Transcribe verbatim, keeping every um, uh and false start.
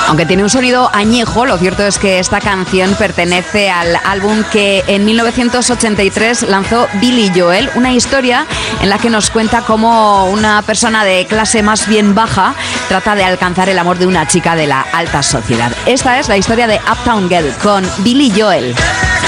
Aunque tiene un sonido añejo, lo cierto es que esta canción pertenece al álbum que en mil novecientos ochenta y tres lanzó Billy Joel, una historia en la que nos cuenta cómo una persona de clase más bien baja trata de alcanzar el amor de una chica de la alta sociedad. Esta es la historia de Uptown Girl con Billy Joel.